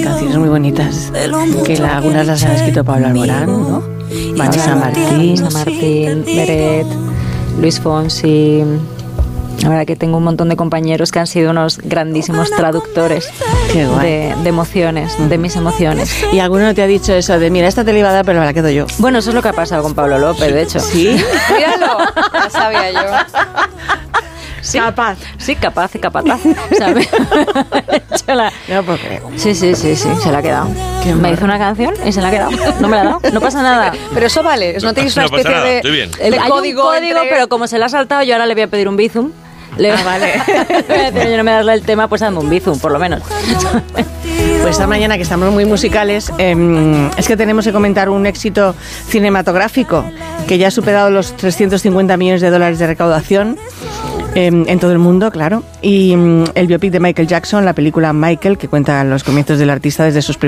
canciones muy bonitas, que algunas las han escrito Pablo Alborán, ¿no? Vanessa Martín, Beret, Luis Fonsi. La verdad que tengo un montón de compañeros que han sido unos grandísimos traductores de emociones, de mis emociones. ¿Y alguno te ha dicho eso de, mira, esta te la iba a dar, pero me la quedo yo? Bueno, eso es lo que ha pasado con Pablo López, de hecho. ¿Sí? Míralo, ya sabía yo. Sí, capaz. Sí, capaz, ¿sabes? No puedo creer. Sí, se la ha quedado. Me hizo una canción y se la ha quedado. No me la ha dado, no pasa nada. Pero eso vale, no tenéis una especie de, estoy bien. de Hay código, un código, pero como se la ha saltado, yo ahora le voy a pedir un bizum. Vale. Yo no me das el tema, pues hazme un bizum, por lo menos. Pues esta mañana, que estamos muy musicales, es que tenemos que comentar un éxito cinematográfico que ya ha superado los 350 millones de dólares de recaudación en todo el mundo, claro. Y el biopic de Michael Jackson, la película Michael, que cuenta los comienzos del artista desde sus primeros